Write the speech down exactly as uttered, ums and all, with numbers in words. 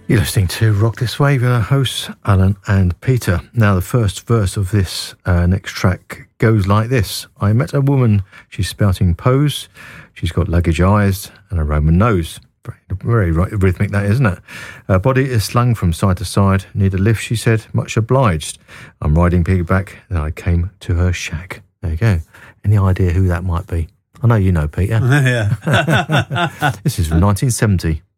You're listening to Rock This Way with our hosts, Alan and Peter. Now, the first verse of this uh, next track goes like this. I met a woman, she's spouting pose, she's got luggage eyes and a Roman nose. Very, very rhythmic that, isn't it? Her body is slung from side to side. Need a lift, she said, much obliged. I'm riding piggyback, then I came to her shack. There you go. Any idea who that might be? I know you know, Peter. Yeah. This is from nineteen seventy.